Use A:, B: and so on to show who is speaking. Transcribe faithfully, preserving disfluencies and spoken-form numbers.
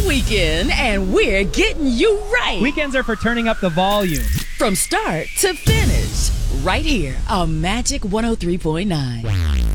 A: weekend, and we're getting you right.
B: Weekends are for turning up the volume.
A: From start to finish, right here on Magic one oh three point nine.